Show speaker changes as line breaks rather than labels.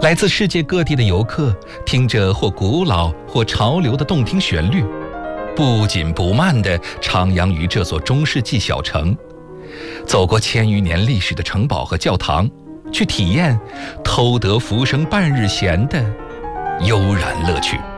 来自世界各地的游客听着或古老或潮流的动听旋律，不紧不慢地徜徉于这座中世纪小城，走过千余年历史的城堡和教堂，去体验偷得浮生半日闲的悠然乐趣。